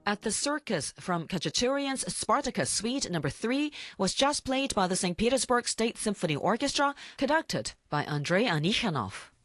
At the Circus from Khachaturian's Spartacus Suite No. 3 was just played by the St. Petersburg State Symphony Orchestra, conducted by Andrei Anikhanov.